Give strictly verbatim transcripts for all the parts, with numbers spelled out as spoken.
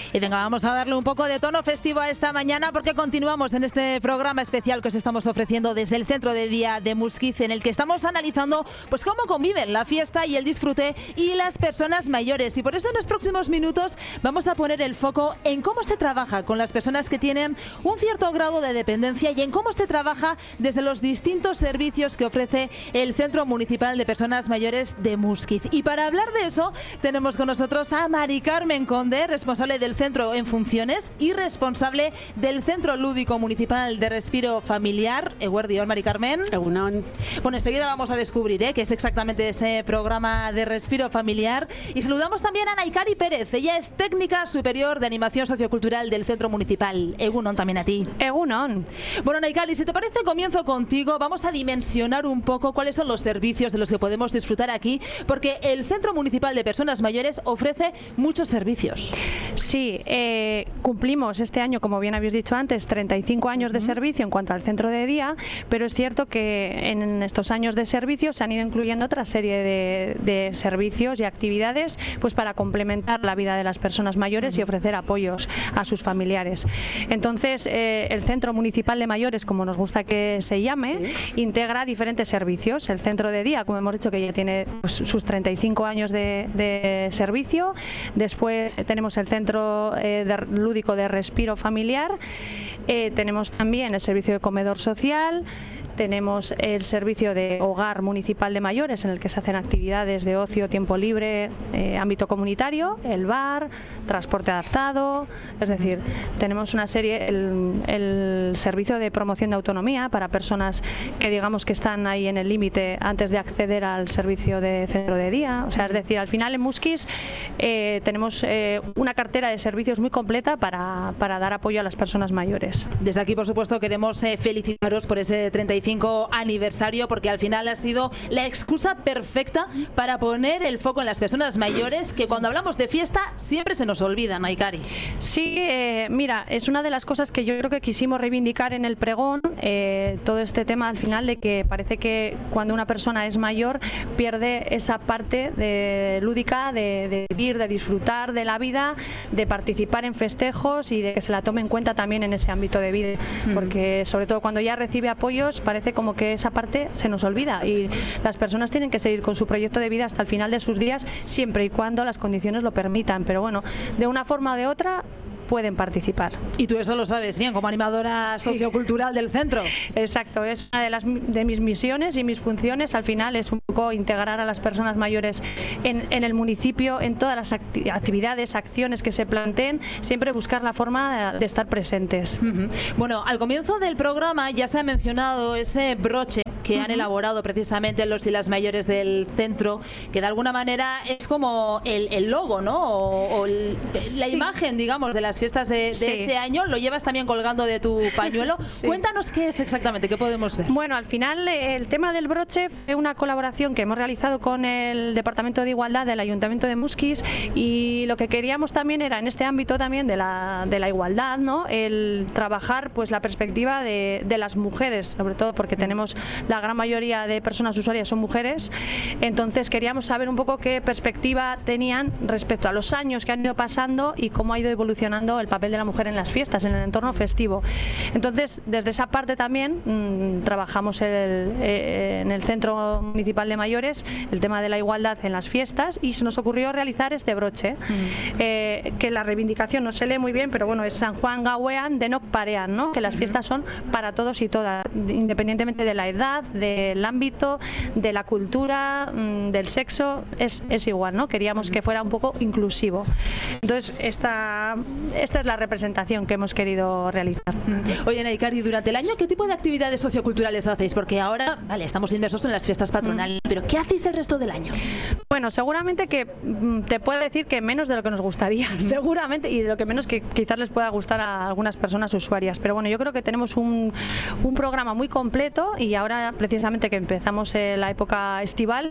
Y venga, vamos a darle un poco de tono festivo a esta mañana porque continuamos en este programa especial que os estamos ofreciendo desde el Centro de Día de Muskiz, en el que estamos analizando pues cómo conviven la fiesta y el disfrute y las personas mayores. Y por eso en los próximos minutos vamos a poner el foco en cómo se trabaja con las personas que tienen un cierto grado de dependencia y en cómo se trabaja desde los distintos servicios que ofrece el Centro Municipal de Personas Mayores de Muskiz. Y para hablar de eso tenemos con nosotros a Mari Carmen Conde, responsable del centro en funciones y responsable del Centro Lúdico Municipal de Respiro Familiar. Eguerdión, Mari Carmen. Egunon. Bueno, enseguida vamos a descubrir ¿eh? qué es exactamente ese programa de respiro familiar. Y saludamos también a Naikari Pérez. Ella es técnica superior de animación sociocultural del Centro Municipal. Egunon también a ti. Egunon. Bueno, Naikari, si te parece, comienzo contigo. Vamos a dimensionar un poco cuáles son los servicios de los que podemos disfrutar aquí, porque el Centro Municipal de Personas Mayores ofrece muchos servicios. Sí, eh, cumplimos este año, como bien habéis dicho antes, treinta y cinco años uh-huh. de servicio en cuanto al centro de día, pero es cierto que en estos años de servicio se han ido incluyendo otra serie de, de servicios y actividades pues para complementar la vida de las personas mayores uh-huh. y ofrecer apoyos a sus familiares. Entonces, eh, el Centro Municipal de Mayores, como nos gusta que se llame, ¿sí? integra diferentes servicios. El centro de día, como hemos dicho, que ya tiene pues, sus treinta y cinco años de, de servicio. Después tenemos el Centro eh, de, Lúdico de Respiro Familiar. Eh, tenemos también el servicio de comedor social. Tenemos el servicio de hogar municipal de mayores, en el que se hacen actividades de ocio, tiempo libre, eh, ámbito comunitario, el bar, transporte adaptado. Es decir, tenemos una serie, el, el servicio de promoción de autonomía para personas que digamos que están ahí en el límite antes de acceder al servicio de centro de día. O sea, es decir, al final en Muskiz eh, tenemos eh, una cartera de servicios muy completa para, para dar apoyo a las personas mayores. Desde aquí, por supuesto, queremos eh, felicitaros por ese treinta y cinco aniversario, porque al final ha sido la excusa perfecta para poner el foco en las personas mayores, que cuando hablamos de fiesta siempre se nos olvidan, Naikari. Sí, eh, mira, es una de las cosas que yo creo que quisimos reivindicar en el pregón, eh, todo este tema al final de que parece que cuando una persona es mayor pierde esa parte de lúdica, de, de vivir, de disfrutar de la vida, de participar en festejos y de que se la tome en cuenta también en ese ámbito de vida, mm. porque sobre todo cuando ya recibe apoyos parece como que esa parte se nos olvida y las personas tienen que seguir con su proyecto de vida hasta el final de sus días, siempre y cuando las condiciones lo permitan, pero bueno, de una forma o de otra pueden participar. Y tú eso lo sabes bien, como animadora sí. sociocultural del centro. Exacto, es una de, las, de mis misiones y mis funciones, al final es un poco integrar a las personas mayores en, en el municipio, en todas las acti actividades, acciones que se planteen, siempre buscar la forma de, de estar presentes. Uh-huh. Bueno, al comienzo del programa ya se ha mencionado ese broche que uh-huh. han elaborado precisamente los y las mayores del centro, que de alguna manera es como el, el logo, ¿no? O, o el, sí. la imagen, digamos, de las fiestas de, de sí. este año. Lo llevas también colgando de tu pañuelo. Sí. Cuéntanos qué es exactamente, qué podemos ver. Bueno, al final el tema del broche fue una colaboración que hemos realizado con el Departamento de Igualdad del Ayuntamiento de Muskiz, y lo que queríamos también era en este ámbito también de la, de la igualdad, ¿no? El trabajar pues la perspectiva de, de las mujeres, sobre todo porque tenemos la gran mayoría de personas usuarias son mujeres, entonces queríamos saber un poco qué perspectiva tenían respecto a los años que han ido pasando y cómo ha ido evolucionando el papel de la mujer en las fiestas, en el entorno festivo. Entonces, desde esa parte también mmm, trabajamos el, eh, en el Centro Municipal de Mayores el tema de la igualdad en las fiestas, y se nos ocurrió realizar este broche, mm. eh, que la reivindicación no se lee muy bien, pero bueno, es San Juan Gauean de Noc Parean, ¿no? Que las fiestas son para todos y todas, independientemente de la edad, del ámbito, de la cultura, mmm, del sexo, es, es igual, ¿no? Queríamos mm. que fuera un poco inclusivo. Entonces, esta Esta es la representación que hemos querido realizar. Oye, Naikari, durante el año, ¿qué tipo de actividades socioculturales hacéis? Porque ahora, vale, estamos inmersos en las fiestas patronales, mm. pero ¿qué hacéis el resto del año? Bueno, seguramente que te puedo decir que menos de lo que nos gustaría, mm. seguramente, y de lo que menos que quizás les pueda gustar a algunas personas usuarias. Pero bueno, yo creo que tenemos un, un programa muy completo, y ahora precisamente que empezamos eh, la época estival,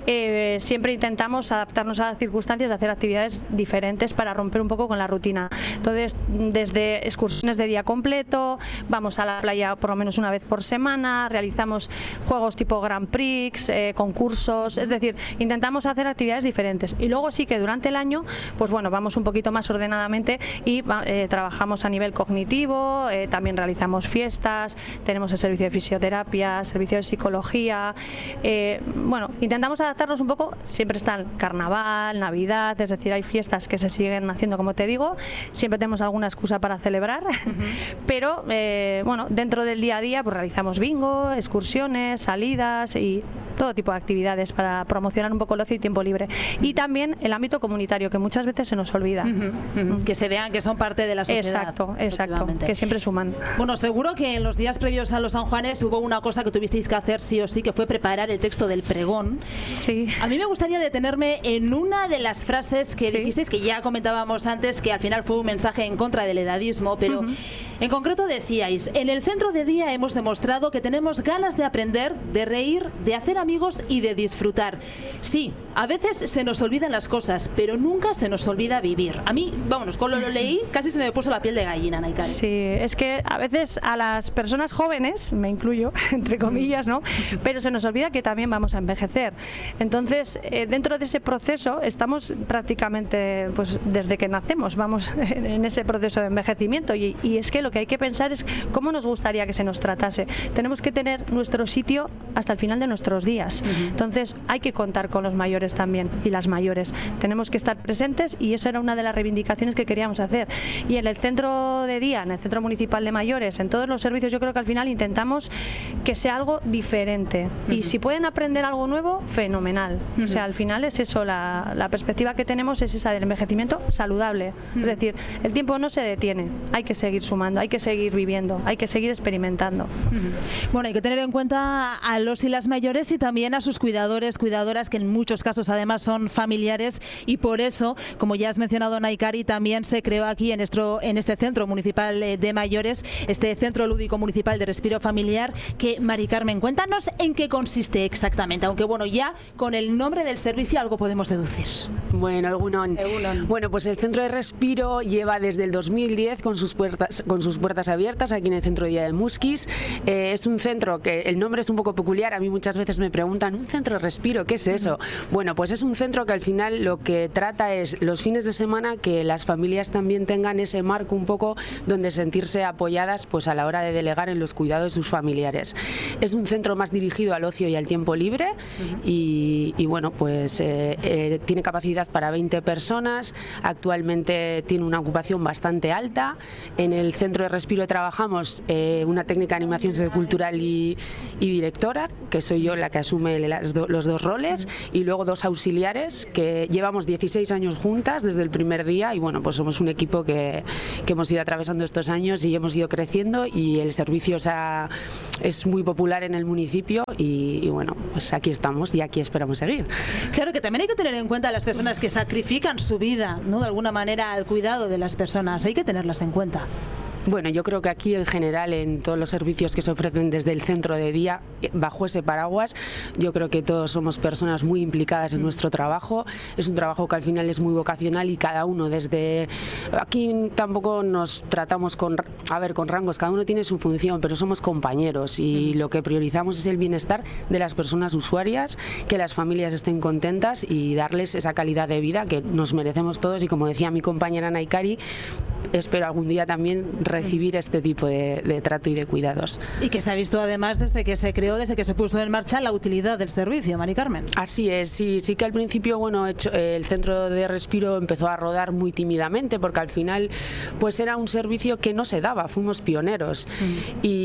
eh, siempre intentamos adaptarnos a las circunstancias de hacer actividades diferentes para romper un poco con la rutina. Entonces, desde excursiones de día completo, vamos a la playa por lo menos una vez por semana, realizamos juegos tipo Grand Prix, eh, concursos, es decir, intentamos hacer actividades diferentes. Y luego sí que durante el año, pues bueno, vamos un poquito más ordenadamente y eh, trabajamos a nivel cognitivo, eh, también realizamos fiestas, tenemos el servicio de fisioterapia, servicio de psicología, eh, bueno, intentamos adaptarnos un poco, siempre están carnaval, Navidad, es decir, hay fiestas que se siguen haciendo, como te digo, siempre tenemos alguna excusa para celebrar, uh-huh. pero eh, bueno, dentro del día a día pues realizamos bingo, excursiones, salidas y todo tipo de actividades para promocionar un poco el ocio y tiempo libre. Uh-huh. Y también el ámbito comunitario, que muchas veces se nos olvida. Uh-huh. Uh-huh. Que se vean que son parte de la sociedad. Exacto, exacto, que siempre suman. Bueno, seguro que en los días previos a los San Juanes hubo una cosa que tuvisteis que hacer sí o sí, que fue preparar el texto del pregón. Sí. A mí me gustaría detenerme en una de las frases que sí. dijisteis, que ya comentábamos antes, que al final fue un mensaje en contra del edadismo, pero uh-huh. en concreto decíais: en el centro de día hemos demostrado que tenemos ganas de aprender, de reír, de hacer amigos y de disfrutar. Sí, a veces se nos olvidan las cosas, pero nunca se nos olvida vivir. A mí, vámonos, cuando lo leí, casi se me puso la piel de gallina, Naikari. Sí, es que a veces a las personas jóvenes, me incluyo, entre comillas, ¿no? Pero se nos olvida que también vamos a envejecer. Entonces, eh, dentro de ese proceso estamos prácticamente, pues desde que nacemos, vamos en ese proceso de envejecimiento y, y es que lo que hay que pensar es cómo nos gustaría que se nos tratase. Tenemos que tener nuestro sitio hasta el final de nuestros días. Uh-huh. Entonces, hay que contar con los mayores también y las mayores. Tenemos que estar presentes y eso era una de las reivindicaciones que queríamos hacer. Y en el centro de día, en el centro municipal de mayores, en todos los servicios, yo creo que al final intentamos que sea algo diferente. Uh-huh. Y si pueden aprender algo nuevo, fenomenal. Uh-huh. O sea, al final es eso, la, la perspectiva que tenemos es esa del envejecimiento saludable. Uh-huh. Es decir, el tiempo no se detiene, hay que seguir sumando, hay que seguir viviendo, hay que seguir experimentando. Uh-huh. Bueno, hay que tener en cuenta a los y las mayores y también a sus cuidadores, cuidadoras, que en muchos casos además son familiares, y por eso, como ya has mencionado, Naikari, también se creó aquí en, nuestro, en este centro municipal de mayores, este centro lúdico municipal de respiro familiar, que, Mari Carmen, cuéntanos en qué consiste exactamente, aunque bueno, ya con el nombre del servicio algo podemos deducir. Bueno, Egunon. Egunon. Bueno, pues el centro de respiro lleva desde el dos mil diez con sus puertas, con sus puertas abiertas aquí en el centro de día de Muskiz. Eh, es un centro que el nombre es un poco peculiar, a mí muchas veces me preguntan, ¿un centro de respiro? ¿Qué es eso? Uh-huh. Bueno, pues es un centro que al final lo que trata es los fines de semana que las familias también tengan ese marco un poco donde sentirse apoyadas pues a la hora de delegar en los cuidados de sus familiares. Es un centro más dirigido al ocio y al tiempo libre. Uh-huh. y, y bueno, pues eh, eh, tiene capacidad para veinte personas, actualmente tiene una ocupación bastante alta. En el centro de respiro trabajamos eh, una técnica de animación sociocultural y, y directora, que soy yo la que asume las do, los dos roles, uh-huh. y luego dos auxiliares que llevamos dieciséis años juntas desde el primer día y bueno, pues somos un equipo que, que hemos ido atravesando estos años y hemos ido creciendo y el servicio o sea, es muy popular en el municipio y, y bueno, pues aquí estamos y aquí esperamos seguir. Claro que también hay que tener en cuenta a las personas que sacrifican su vida, ¿no?, de alguna manera al cuidado de las personas, hay que tenerlas en cuenta. Bueno, yo creo que aquí en general en todos los servicios que se ofrecen desde el centro de día, bajo ese paraguas, yo creo que todos somos personas muy implicadas en nuestro trabajo. Es un trabajo que al final es muy vocacional y cada uno desde... Aquí tampoco nos tratamos con, a ver, con rangos, cada uno tiene su función, pero somos compañeros y lo que priorizamos es el bienestar de las personas usuarias, que las familias estén contentas y darles esa calidad de vida que nos merecemos todos y como decía mi compañera Naikari, espero algún día también recibir este tipo de, de trato y de cuidados. Y que se ha visto además desde que se creó, desde que se puso en marcha la utilidad del servicio, Mari Carmen. Así es, sí, sí que al principio, bueno, hecho, el centro de respiro empezó a rodar muy tímidamente porque al final pues era un servicio que no se daba, fuimos pioneros. Mm.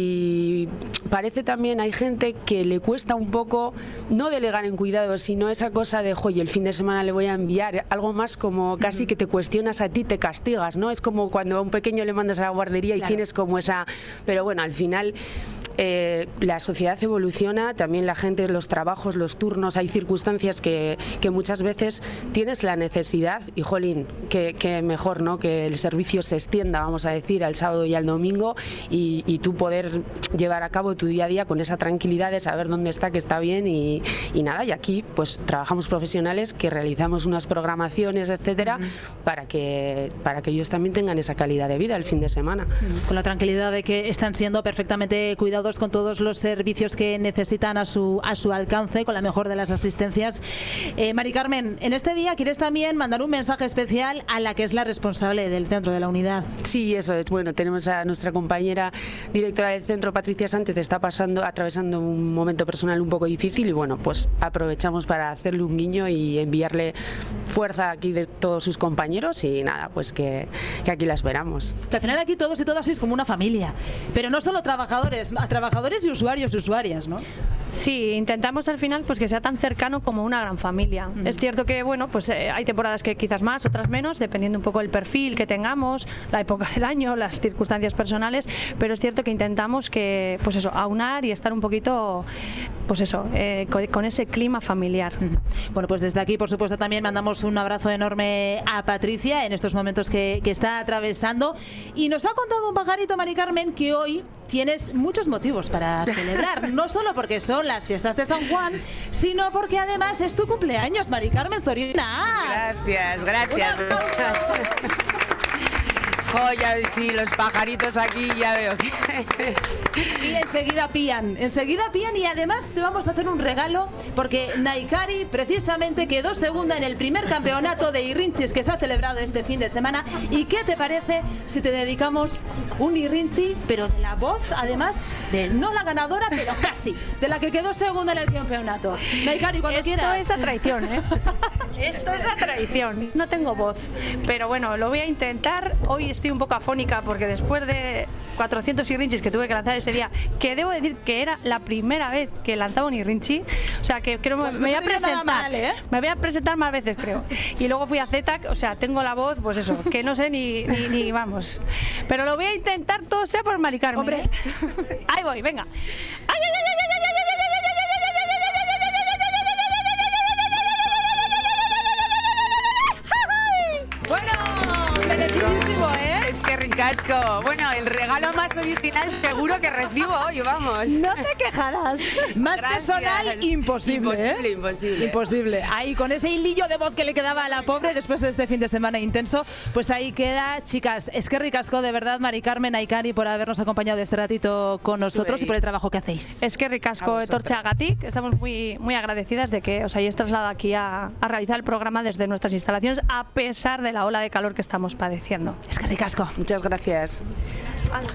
Y parece también, hay gente que le cuesta un poco no delegar en cuidados, sino esa cosa de, oye, el fin de semana le voy a enviar, algo más como casi mm. que te cuestionas a ti, te castigas, ¿no? Es como cuando a un pequeño le mandas a la guardería y claro. tienes como esa... Pero bueno, al final eh, la sociedad evoluciona, también la gente, los trabajos, los turnos, hay circunstancias que, que muchas veces tienes la necesidad, y jolín, que, que mejor, ¿no?, que el servicio se extienda, vamos a decir, al sábado y al domingo, y, y tú poder llevar a cabo tu día a día con esa tranquilidad de saber dónde está, que está bien, y, y nada, y aquí pues trabajamos profesionales que realizamos unas programaciones, etcétera, uh-huh. para que para que ellos también tengan esa calidad de vida el fin de semana. Con la tranquilidad de que están siendo perfectamente cuidados con todos los servicios que necesitan a su a su alcance, con la mejor de las asistencias. Eh, Mari Carmen, en este día quieres también mandar un mensaje especial a la que es la responsable del centro de la unidad. Sí, eso es. Bueno, tenemos a nuestra compañera directora del centro, Patricia Sánchez, está pasando, atravesando un momento personal un poco difícil, y bueno, pues aprovechamos para hacerle un guiño y enviarle fuerza aquí de todos sus compañeros, y nada, pues que, que aquí la esperamos. Que al final aquí todos y todas sois como una familia, pero no solo trabajadores, a trabajadores y usuarios y usuarias, ¿no? Sí, intentamos al final pues que sea tan cercano como una gran familia. Mm. Es cierto que bueno, pues eh, hay temporadas que quizás más, otras menos, dependiendo un poco del perfil que tengamos, la época del año, las circunstancias personales, pero es cierto que intentamos que, pues eso, aunar y estar un poquito, pues eso, eh, con, con ese clima familiar. Mm. Bueno, pues desde aquí, por supuesto, también mandamos un abrazo enorme a Patricia en estos momentos que, que está atravesando, y nos ha contado un pajarito, Mari Carmen, que hoy tienes muchos motivos para celebrar, no solo porque son las fiestas de San Juan, sino porque además es tu cumpleaños, Mari Carmen Zorina. Gracias, gracias. Joya, sí, los pajaritos aquí ya veo. Y enseguida pían, enseguida pían, y además te vamos a hacer un regalo, porque Naikari precisamente quedó segunda en el primer campeonato de Irrinchis que se ha celebrado este fin de semana. ¿Y qué te parece si te dedicamos un Irrinchi, pero de la voz, además de no la ganadora, pero casi, de la que quedó segunda en el campeonato? Naikari, cuando Esto quieras. Esto es a traición, ¿eh? Esto es a traición. No tengo voz, pero bueno, lo voy a intentar. Hoy estoy un poco afónica porque después de cuatrocientos Irrinchis que tuve que lanzar ese día, que debo decir que era la primera vez que lanzaba un Irrinchi, o sea que creo pues me no voy a presentar, mal, ¿eh? me voy a presentar más veces, creo. Y luego fui a Z A C, o sea, tengo la voz, pues eso, que no sé ni, ni, ni vamos. Pero lo voy a intentar, todo sea por Mari Carmen. Hombre. Ahí voy, venga. ¡Ay, ay, ay, ay, ay! Merecidísimo, ¿eh? Es que ricasco. Bueno, el regalo más original seguro que recibo hoy, vamos. No te quejarás. Más Gracias. personal, imposible, Imposible, ¿eh? imposible. Imposible. Ahí, con ese hilillo de voz que le quedaba a la pobre después de este fin de semana intenso, pues ahí queda. Chicas, es que ricasco, de verdad, Mari Carmen, Naikari, por habernos acompañado este ratito con nosotros. Suey. Y por el trabajo que hacéis. Es que ricasco, Torcha Gatik. Estamos muy, muy agradecidas de que os hayáis trasladado aquí a, a realizar el programa desde nuestras instalaciones, a pesar de la ola de calor que estamos padeciendo. Es que ricasco. Muchas gracias. Vale.